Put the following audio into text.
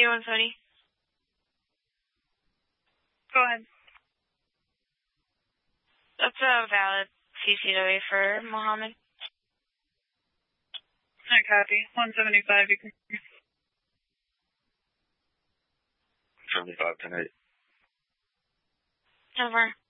CCW 170. Go ahead. That's a valid CCW for Mohammed. I copy. 175, you can... 75, 10-8. Over.